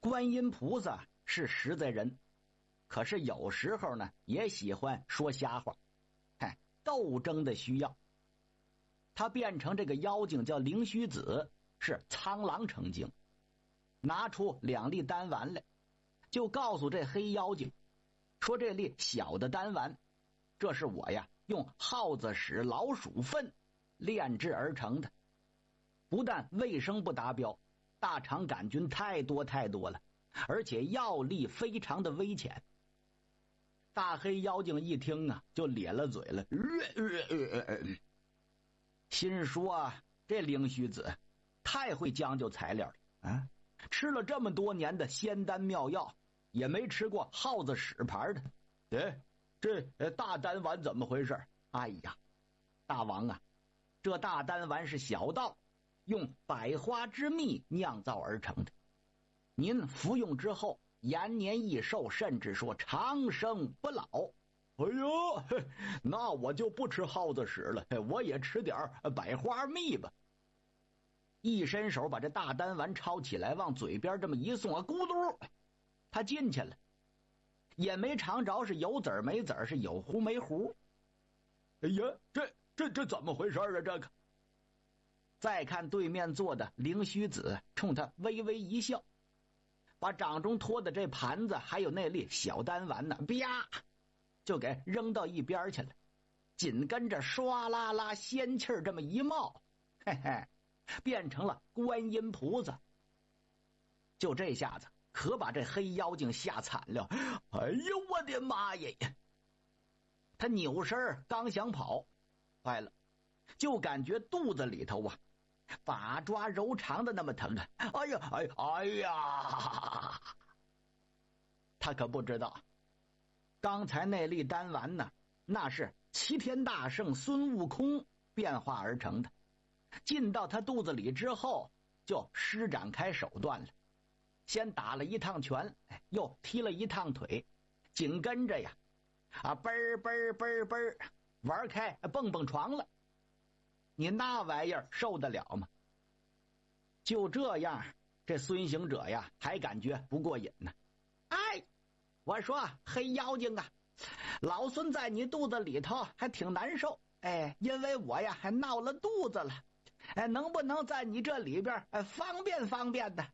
观音菩萨是实在人，可是有时候呢也喜欢说瞎话，斗争的需要。他变成这个妖精叫灵虚子，是苍狼成精，拿出2粒丹丸来，就告诉这黑妖精说，这粒小的丹丸，这是我呀用耗子屎老鼠粪炼制而成的，不但卫生不达标，大肠杆菌太多了，而且药力非常的危险。大黑妖精一听啊，就咧了嘴了，心说啊，这灵虚子太会将就材料了啊！吃了这么多年的仙丹妙药，也没吃过耗子屎牌的。这大丹丸怎么回事？哎呀，大王啊，这大丹丸是小道，用百花之蜜酿造而成的。您服用之后，延年益寿，甚至说长生不老。哎呦，那我就不吃耗子屎了，我也吃点百花蜜吧。一伸手把这大丹丸抄起来，往嘴边这么一送啊，咕嘟，他进去了，也没尝着是有籽儿没籽儿，是有糊没糊。哎呀，这怎么回事啊？这个。再看对面坐的灵虚子，冲他微微一笑，把掌中托的这盘子还有那粒小丹丸呢，啪就给扔到一边去了。紧跟着唰啦啦仙气儿这么一冒，变成了观音菩萨。就这下子可把这黑妖精吓惨了。哎呦我的妈呀！他扭身刚想跑，坏了，就感觉肚子里头啊把抓揉肠的那么疼啊！哎呀！他可不知道，刚才那粒丹丸呢，那是齐天大圣孙悟空变化而成的，进到他肚子里之后，就施展开手段了。先打了一趟拳，又踢了一趟腿，紧跟着呀，嘣儿嘣儿嘣儿嘣儿，玩开蹦蹦床了。你那玩意儿受得了吗？就这样，这孙行者呀还感觉不过瘾呢。哎，我说黑妖精啊，老孙在你肚子里头还挺难受，因为我呀还闹了肚子了，能不能在你这里边方便方便的？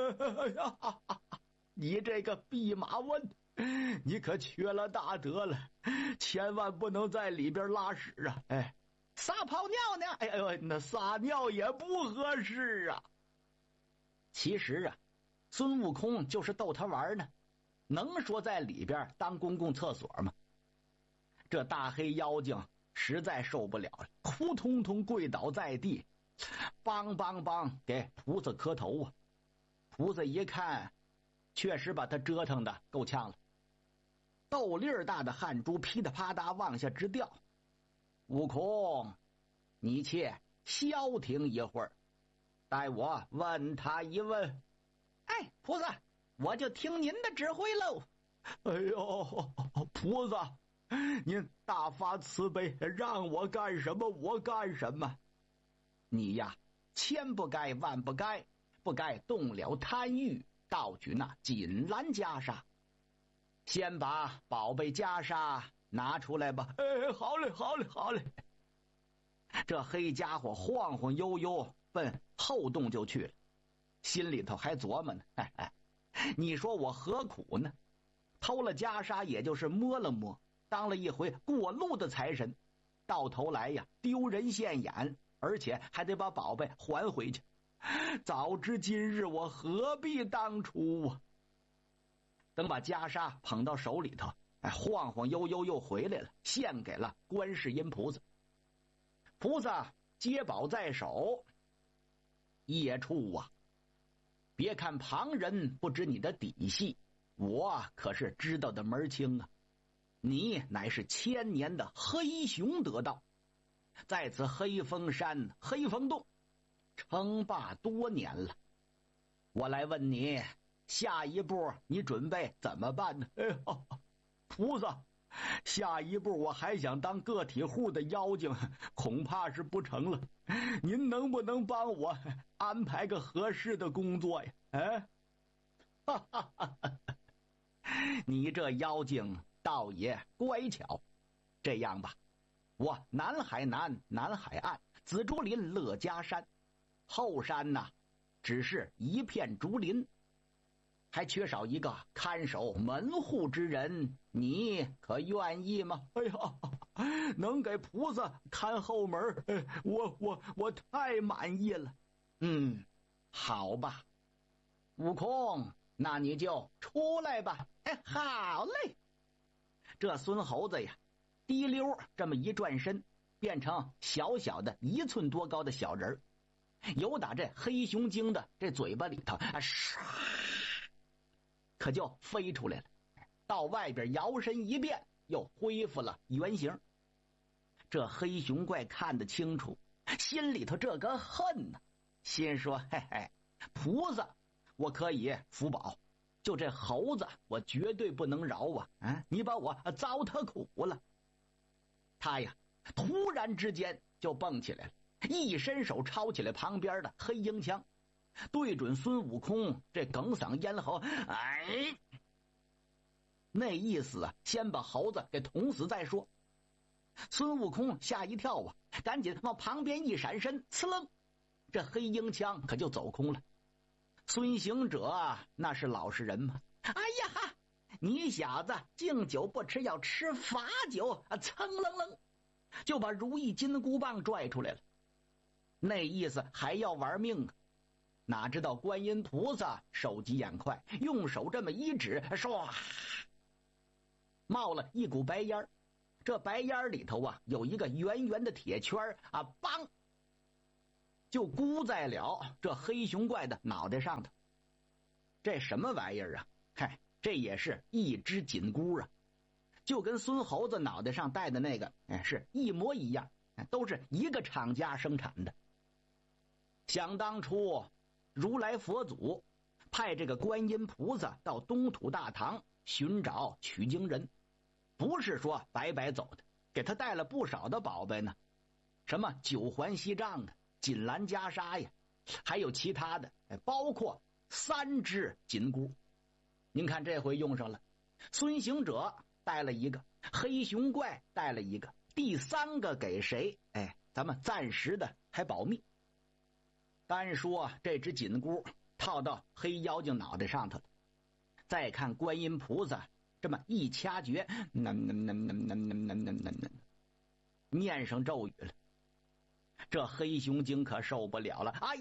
你这个弼马温，你可缺了大德了，千万不能在里边拉屎啊！撒泡尿呢？哎呦，那撒尿也不合适啊！其实啊，孙悟空就是逗他玩呢，能说在里边当公共厕所吗？这大黑妖精实在受不了了，扑通通跪倒在地，梆梆梆给菩萨磕头啊！菩萨一看，确实把他折腾的够呛了，豆粒儿大的汗珠噼里啪嗒往下直掉。悟空，你且消停一会儿，待我问他一问。菩萨，我就听您的指挥喽。哎呦，菩萨，您大发慈悲，让我干什么我干什么。你呀，千不该万不该，不该动了贪欲，盗取那锦兰袈裟。先把宝贝袈裟拿出来吧。好嘞好嘞好嘞。这黑家伙晃晃悠悠奔后洞就去了，心里头还琢磨呢，你说我何苦呢？偷了袈裟也就是摸了摸，当了一回过路的财神，到头来呀丢人现眼，而且还得把宝贝还回去。早知今日我何必当初啊！等把袈裟捧到手里头，晃晃悠悠又回来了，献给了观世音菩萨。菩萨接宝在手，业处啊，别看旁人不知你的底细，我可是知道的门清啊！你乃是千年的黑熊得道，在此黑风山黑风洞称霸多年了。我来问你，下一步你准备怎么办呢？菩萨，下一步我还想当个体户的妖精，恐怕是不成了。您能不能帮我安排个合适的工作呀？ 哈哈哈哈！你这妖精倒也乖巧。这样吧，我南海南，南海岸，紫竹林乐家山，后山呐，只是一片竹林，还缺少一个看守门户之人，你可愿意吗？哎呀，能给菩萨看后门，我太满意了。好吧，悟空，那你就出来吧。好嘞。这孙猴子呀，滴溜这么一转身，变成小小的1寸多高的小人儿，由打这黑熊精的这嘴巴里头唰，可就飞出来了，到外边摇身一变，又恢复了原形。这黑熊怪看得清楚，心里头这个恨呢，心说：嘿嘿，菩萨我可以福保，就这猴子我绝对不能饶啊！你把我糟蹋苦了。他呀，突然之间就蹦起来了，一伸手抄起来旁边的黑鹰枪，对准孙悟空这哽嗓咽喉，那意思啊，先把猴子给捅死再说。孙悟空吓一跳啊，赶紧往旁边一闪身，呲楞，这黑鹰枪可就走空了。孙行者那是老实人嘛，哎呀，你小子敬酒不吃要吃罚酒啊！噌楞楞就把如意金箍棒拽出来了，那意思还要玩命啊！哪知道观音菩萨手疾眼快，用手这么一指，唰，冒了一股白烟。这白烟里头啊，有一个圆圆的铁圈啊，梆，就箍在了这黑熊怪的脑袋上头。这什么玩意儿啊？嗨，这也是一只紧箍啊，就跟孙猴子脑袋上戴的那个是一模一样，都是一个厂家生产的。想当初如来佛祖派这个观音菩萨到东土大唐寻找取经人，不是说白白走的，给他带了不少的宝贝呢，什么九环锡杖啊、锦兰袈裟呀，还有其他的，包括3只紧箍。您看这回用上了，孙行者带了一个，黑熊怪带了一个，第3个给谁？咱们暂时的还保密。单说这只紧箍套到黑妖精脑袋上头了，再看观音菩萨这么一掐诀，念上咒语了。这黑熊精可受不了了，哎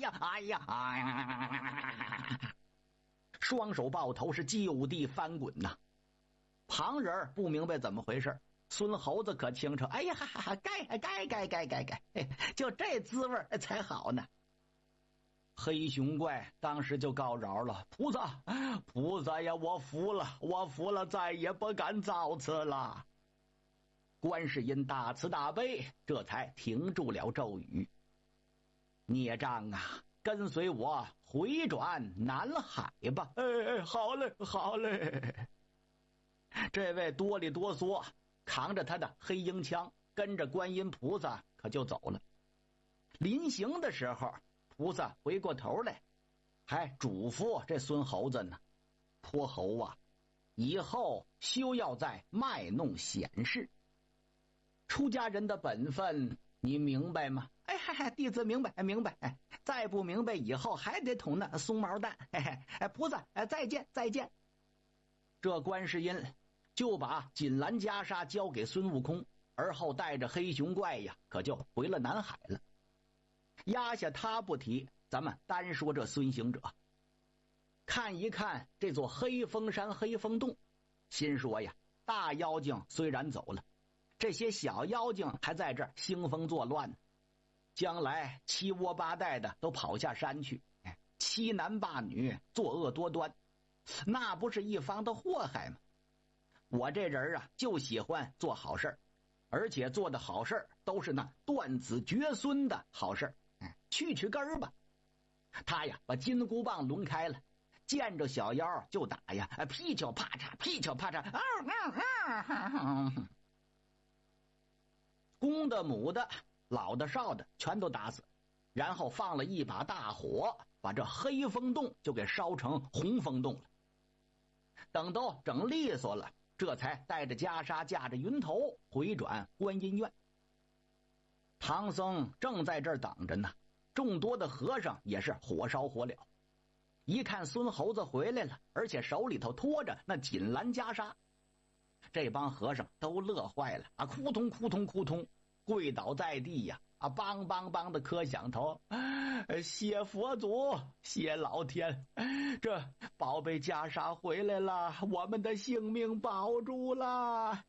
呀，双手抱头是就地翻滚呐。旁人不明白怎么回事，孙猴子可清楚，哎呀，该，就这滋味才好呢。黑熊怪当时就告饶了，菩萨呀，我服了，再也不敢造次了。观世音大慈大悲，这才停住了咒语。孽障啊，跟随我回转南海吧。好嘞。这位哆里哆嗦扛着他的黑鹰枪，跟着观音菩萨可就走了。临行的时候，菩萨回过头来，还嘱咐这孙猴子呢：泼猴啊，以后休要再卖弄显示。出家人的本分你明白吗？弟子明白。再不明白，以后还得捅那松毛蛋。菩萨再见。这观世音就把锦兰袈裟交给孙悟空，而后带着黑熊怪呀，可就回了南海了。压下他不提，咱们单说这孙行者。看一看这座黑风山黑风洞，心说呀，大妖精虽然走了，这些小妖精还在这儿兴风作乱呢，将来七窝八代的都跑下山去，欺男霸女，作恶多端，那不是一方的祸害吗？我这人啊，就喜欢做好事，而且做的好事都是那断子绝孙的好事，去根儿吧。他呀，把金箍棒抡开了，见着小妖就打呀，噼敲啪嚓，公的母的老的少的全都打死，然后放了一把大火，把这黑风洞就给烧成红风洞了。 等都整利索了，这才带着袈裟驾着云头回转观音院。唐僧正在这儿等着呢，众多的和尚也是火烧火燎。一看孙猴子回来了，而且手里头拖着那锦蓝袈裟，这帮和尚都乐坏了啊！扑通扑通扑通跪倒在地呀！啊，梆梆梆的磕响头，谢佛祖，谢老天，这宝贝袈裟回来了，我们的性命保住了。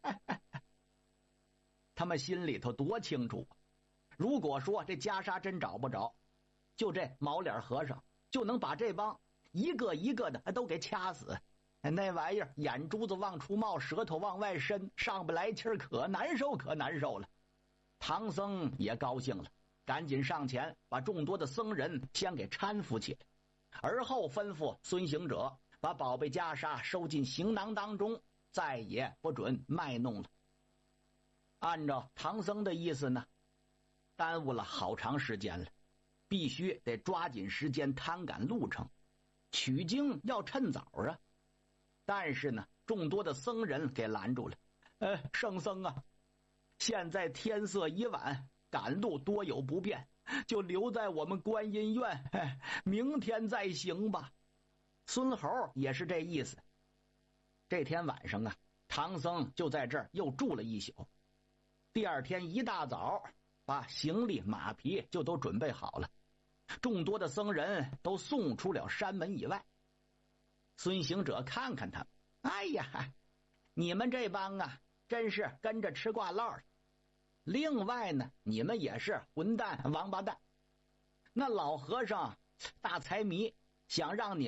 他们心里头多清楚，如果说这袈裟真找不着，就这毛脸和尚就能把这帮一个一个的都给掐死。那玩意儿眼珠子往出冒，舌头往外伸，上不来气儿，可难受可难受了。唐僧也高兴了，赶紧上前把众多的僧人先给搀扶起来，而后吩咐孙行者把宝贝袈裟收进行囊当中，再也不准卖弄了。按照唐僧的意思呢，耽误了好长时间了，必须得抓紧时间摊赶路程，取经要趁早啊。但是呢，众多的僧人给拦住了。圣僧啊，现在天色已晚，赶路多有不便，就留在我们观音院，明天再行吧。孙猴也是这意思。这天晚上啊，唐僧就在这儿又住了一宿。第二天一大早，把行李马匹就都准备好了，众多的僧人都送出了山门以外。孙行者看看他们，哎呀，你们这帮啊，真是跟着吃挂烙的。另外呢，你们也是混蛋王八蛋。那老和尚大财迷，想让你